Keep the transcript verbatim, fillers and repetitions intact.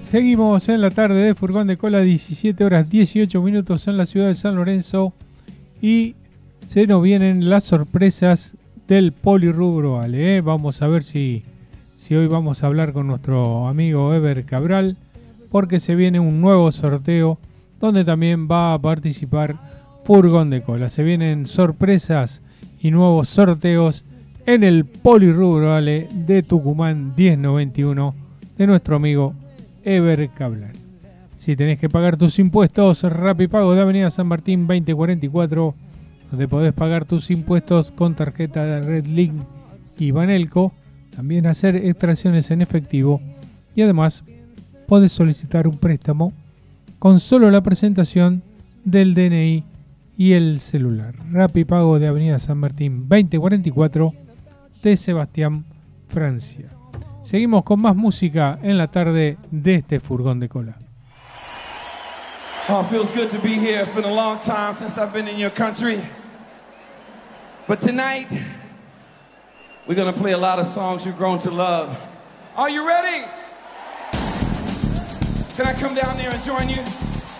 Seguimos en la tarde de Furgón de Cola, diecisiete horas dieciocho minutos en la ciudad de San Lorenzo, y se nos vienen las sorpresas del Polirrubro, Ale, ¿eh? Vamos a ver si, si hoy vamos a hablar con nuestro amigo Ever Cabral, porque se viene un nuevo sorteo donde también va a participar Furgón de Cola. Se vienen sorpresas y nuevos sorteos en el Polirrubro, Ale, de Tucumán diez noventa y uno de nuestro amigo Ever Cabral. Si tenés que pagar tus impuestos, Rapipago de Avenida San Martín veinte cuarenta y cuatro, donde podés pagar tus impuestos con tarjeta de Redlink y Banelco, también hacer extracciones en efectivo y además podés solicitar un préstamo con solo la presentación del D N I y el celular. Rapipago de Avenida San Martín veinte cuarenta y cuatro de Sebastián, Francia. Seguimos con más música en la tarde de este Furgón de Cola. Oh, it feels good to be here. It's been a long time since I've been in your country. But tonight, we're going to play a lot of songs you've grown to love. Are you ready? Can I come down there and join you?